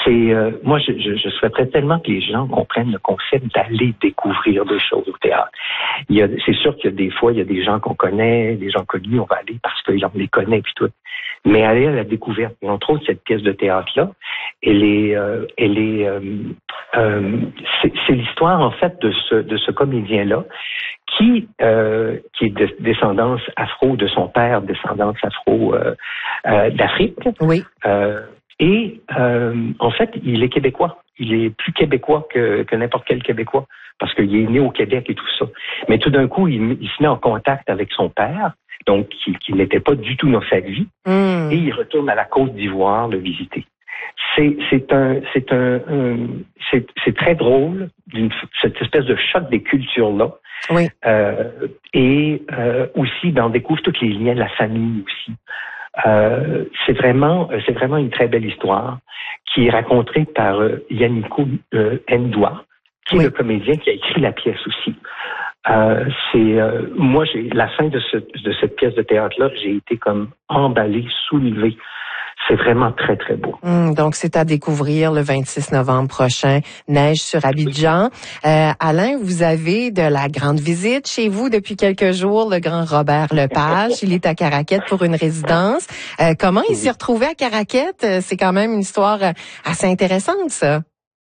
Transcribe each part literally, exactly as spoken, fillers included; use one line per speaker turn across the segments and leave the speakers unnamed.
c'est euh, moi, je, je, je souhaiterais tellement que les gens comprennent le concept d'aller découvrir des choses au théâtre. Il y a, c'est sûr qu'il y a des fois, il y a des gens qu'on connaît, des gens connus, on va aller parce qu'on les connaît puis tout. Mais aller à la découverte, et entre autres cette pièce de théâtre-là, elle est, euh, elle est, euh, euh, c'est, c'est l'histoire en fait de ce de ce comédien-là qui euh, qui est de descendance afro de son père, descendance afro euh, euh, d'Afrique.
Oui.
Euh, et euh, en fait, il est québécois. Il est plus québécois que, que n'importe quel Québécois parce qu'il est né au Québec et tout ça. Mais tout d'un coup, il, il se met en contact avec son père, donc qui, qui n'était pas du tout dans sa vie,
mmh.
et il retourne à la Côte d'Ivoire le visiter. C'est, c'est un, c'est un, un c'est, c'est très drôle, d'une, cette espèce de choc des cultures-là.
Oui.
Euh, et euh, aussi, ben, on découvre tous les liens de la famille aussi. Euh, c'est vraiment, c'est vraiment une très belle histoire qui est racontée par euh, Yannico euh, Ndoua, qui oui. est le comédien qui a écrit la pièce aussi. Euh, c'est euh, moi, j'ai la fin de, ce, de cette pièce de théâtre-là, j'ai été comme emballé, soulevé. C'est vraiment très, très beau.
Mmh, donc, c'est à découvrir le vingt-six novembre prochain, Neige sur Abidjan. Oui. Euh, Alain, vous avez de la grande visite chez vous depuis quelques jours, le grand Robert Lepage. Il est à Caraquette pour une résidence. Euh, comment il oui. s'est retrouvé à Caraquette? C'est quand même une histoire assez intéressante, ça.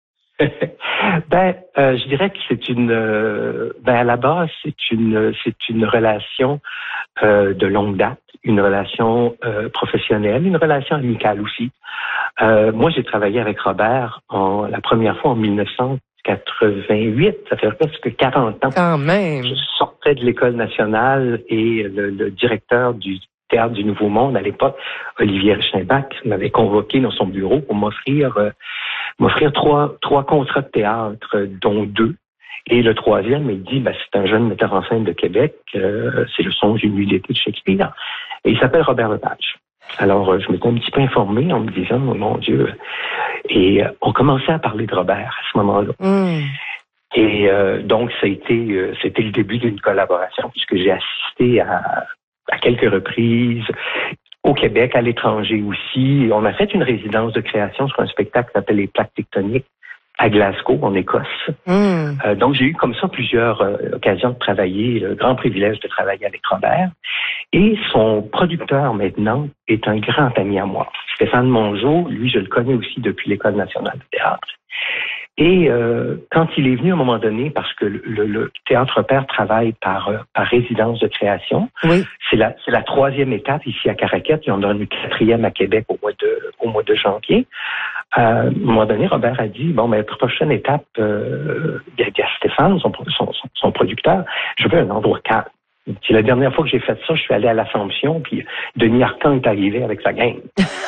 ben, euh, je dirais que c'est une, euh, ben à la base, c'est une, c'est une relation euh, de longue date, une relation euh, professionnelle, une relation amicale aussi. Euh, moi, j'ai travaillé avec Robert en, la première fois en dix-neuf cent quatre-vingt-huit, ça fait presque quarante ans.
Quand même.
Je sortais de l'École nationale et le, le directeur du Théâtre du Nouveau Monde à l'époque, Olivier Reichenbach, m'avait convoqué dans son bureau pour m'offrir euh, m'offrir trois trois contrats de théâtre, dont deux. Et le troisième, il dit, ben, c'est un jeune metteur en scène de Québec, euh, c'est le songe d'une nuit d'été de Shakespeare. Et il s'appelle Robert Lepage. Alors, euh, je m'étais un petit peu informé en me disant, oh, mon Dieu. Et euh, on commençait à parler de Robert à ce moment-là.
Mm.
Et euh, donc, ça a été, euh, c'était le début d'une collaboration, puisque j'ai assisté à, à quelques reprises au Québec, à l'étranger aussi. On a fait une résidence de création sur un spectacle qui s'appelle Les Plaques tectoniques à Glasgow, en Écosse.
Mm.
Euh, donc, j'ai eu comme ça plusieurs euh, occasions de travailler, le grand privilège de travailler avec Robert. Et son producteur, maintenant, est un grand ami à moi. Stéphane Mongeau, lui, je le connais aussi depuis l'École nationale de théâtre. Et euh, quand il est venu à un moment donné, parce que le, le, le Théâtre Père travaille par, euh, par résidence de création,
oui.
c'est la, c'est la troisième étape ici à Caraquette. Il y en a une quatrième à Québec au mois de, au mois de janvier. Euh, à un moment donné, Robert a dit, bon, mais la prochaine étape, euh, il y a Stéphane, son, son, son producteur, je veux un endroit calme. C'est la dernière fois que j'ai fait ça, je suis allé à l'Assomption, puis Denis Arcand est arrivé avec sa gang.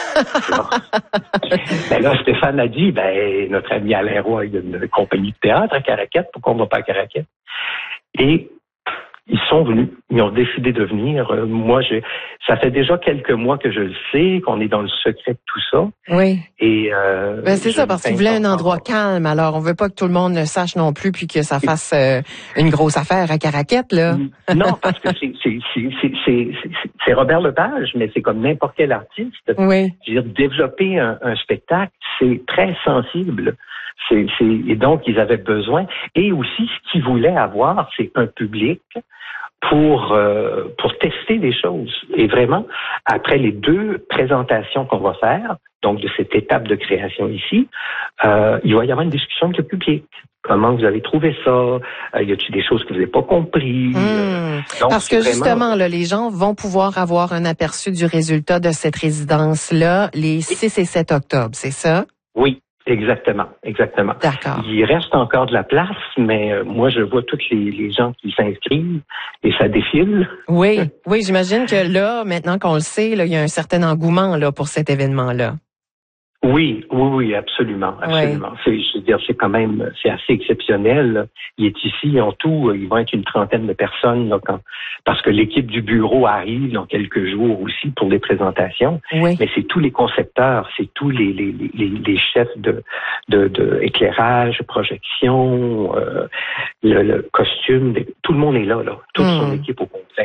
Ben là, Stéphane a dit, ben, notre ami Alain Roy, il y a une compagnie de théâtre à Caraquette, pourquoi on ne va pas à Caraquette? Et ils sont venus, ils ont décidé de venir. Euh, moi, j'ai, ça fait déjà quelques mois que je le sais, qu'on est dans le secret de tout ça.
Oui.
Et euh,
ben c'est ça, parce qu'ils voulaient un endroit calme. Alors, on veut pas que tout le monde le sache non plus, puis que ça fasse euh, une grosse affaire à Caraquette, là.
Non, parce que c'est, c'est, c'est, c'est, c'est, c'est, c'est Robert Lepage, mais c'est comme n'importe quel artiste.
Oui.
Je veux dire, développer un, un spectacle, c'est très sensible. C'est, c'est, et donc, ils avaient besoin. Et aussi, ce qu'ils voulaient avoir, c'est un public pour euh, pour tester des choses. Et vraiment, après les deux présentations qu'on va faire, donc de cette étape de création ici, euh, il va y avoir une discussion avec le public. Comment vous avez trouvé ça? Euh, y a-t-il des choses que vous n'avez pas compris?
Mmh.
Donc,
parce que
vraiment...
justement, là, les gens vont pouvoir avoir un aperçu du résultat de cette résidence-là les six et sept octobre, c'est ça?
Oui. Exactement, exactement.
D'accord.
Il reste encore de la place, mais euh, moi, je vois tous les, les gens qui s'inscrivent et ça défile.
Oui, oui, j'imagine que là, maintenant qu'on le sait, là, il y a un certain engouement là pour cet événement-là.
Oui, oui, oui, absolument, absolument.
Oui.
C'est, je veux dire, c'est quand même, c'est assez exceptionnel. Il est ici, en tout, il va être une trentaine de personnes, là, quand, parce que l'équipe du bureau arrive dans quelques jours aussi pour des présentations.
Oui.
Mais c'est tous les concepteurs, c'est tous les, les, les, les chefs de, de, de éclairage, projection, euh, le, le costume, tout le monde est là, là. Toute mmh. son équipe au complet, là.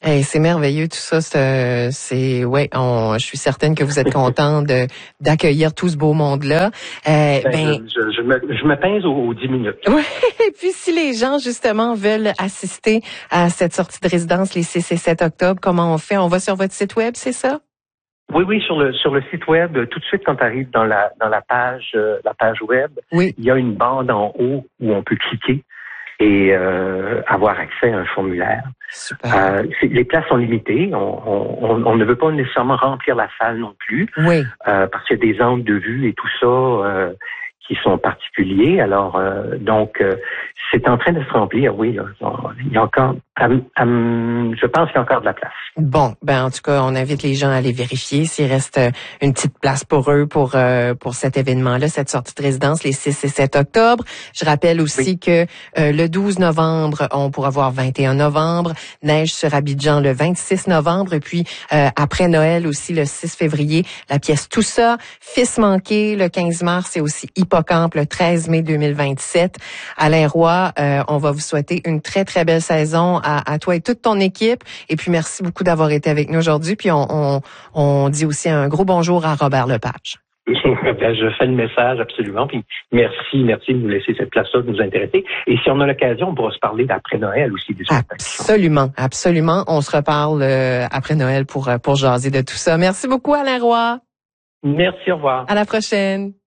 Hey, c'est merveilleux tout ça. C'est, c'est ouais, on, je suis certaine que vous êtes content de d'accueillir tout ce beau monde-là. Euh,
ben,
ben,
je, je, je, me, je me pince aux, aux dix minutes.
Oui, et puis si les gens justement veulent assister à cette sortie de résidence les six et sept octobre, comment on fait? On va sur votre site web, c'est ça?
Oui, oui, sur le sur le site web, tout de suite quand tu arrives dans la dans la page euh, la page web,
oui.
Il y a une bande en haut où on peut cliquer et euh, avoir accès à un formulaire.
Super.
Euh, les places sont limitées. On, on, on ne veut pas nécessairement remplir la salle non plus,
oui.
euh, parce qu'il y a des angles de vue et tout ça euh, qui sont particuliers. Alors, euh, donc, euh, c'est en train de se remplir, oui. Là. Il y a encore, um, um, je pense qu'il y a encore de la place.
Bon, ben en tout cas, on invite les gens à aller vérifier s'il reste une petite place pour eux pour euh, pour cet événement-là, cette sortie de résidence les six et sept octobre. Je rappelle aussi oui. que euh, le douze novembre, on pourra voir vingt et un novembre, Neige sur Abidjan le vingt-six novembre, et puis euh, après Noël aussi le six février, la pièce Tout ça, Fils manqué le quinze mars et aussi Hippocampe le treize mai deux mille vingt-sept. Alain Roy, euh, on va vous souhaiter une très très belle saison à, à toi et toute ton équipe, et puis merci beaucoup d'avoir été avec nous aujourd'hui. Puis on, on, on dit aussi un gros bonjour à Robert Lepage.
Ben, je fais le message absolument. Puis merci, merci de nous laisser cette place-là, de nous intéresser. Et si on a l'occasion, on pourra se parler d'après Noël aussi des spectacles.
Absolument, absolument. On se reparle euh, après Noël pour pour jaser de tout ça. Merci beaucoup, Alain Roy.
Merci, au revoir.
À la prochaine.